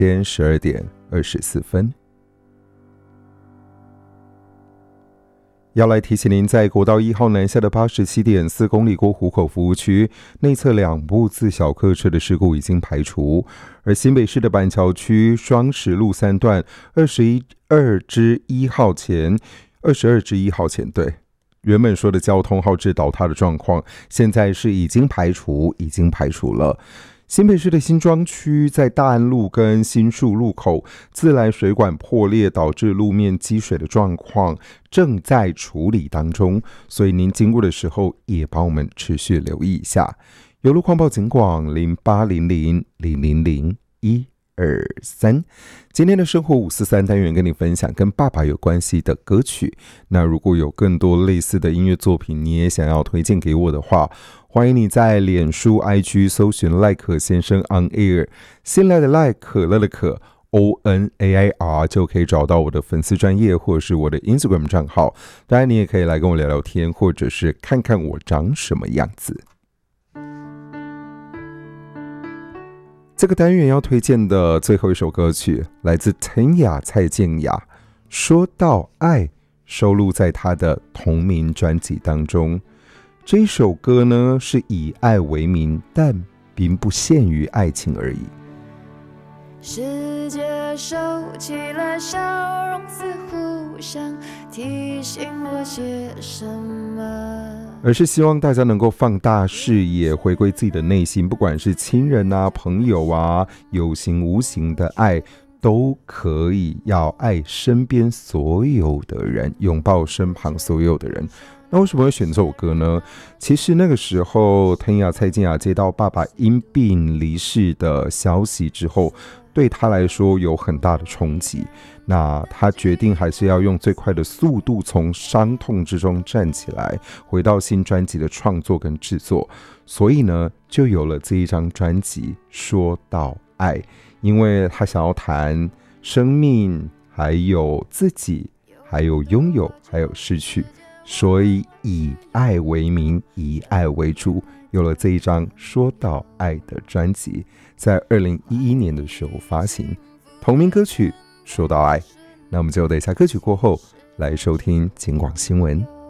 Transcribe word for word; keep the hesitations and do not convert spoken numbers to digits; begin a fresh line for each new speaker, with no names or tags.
天十二点二十四分。要来提醒您，在国道一号南下的八十七点四公里过湖口服务区内侧两部自小客车的事故已经排除，而新北市的板桥区双十路三段二十二之一号前二十二之一号前对原本说的交通号志倒塌的状况，现在是已经排除，已经排除了。新北市的新庄区在大安路跟新树路口自来水管破裂导致路面积水的状况正在处理当中，所以您经过的时候也帮我们持续留意一下。有路况报警广零八零零零零零一二三。今天的生活五四三单元跟你分享跟爸爸有关系的歌曲，那如果有更多类似的音乐作品你也想要推荐给我的话，欢迎你在脸书 I G 搜寻赖可先生 on air， 新来的赖，可乐的可 O N A I R 就可以找到我的粉丝专页或者是我的 Instagram 账号，当然你也可以来跟我聊聊天，或者是看看我长什么样子。这个单元要推荐的最后一首歌曲来自陈雅蔡健雅，说到爱，收录在她的同名专辑当中。这一首歌呢是以爱为名，但并不限于爱情而已。
世界收起了笑容，似乎想提醒我些什么，
而是希望大家能够放大视野，回归自己的内心，不管是亲人啊、朋友啊，有形无形的爱都可以，要爱身边所有的人，拥抱身旁所有的人。那为什么会选这首歌呢？其实那个时候陈雅蔡健雅接到爸爸因病离世的消息之后，对他来说有很大的冲击，那他决定还是要用最快的速度从伤痛之中站起来，回到新专辑的创作跟制作，所以呢就有了这一张专辑说到爱，因为他想要谈生命，还有自己，还有拥有，还有失去，所以以爱为名，以爱为主，有了这一张说到爱的专辑，在二零一一年的时候发行，同名歌曲说到爱。那我们就等一下歌曲过后来收听警广新闻。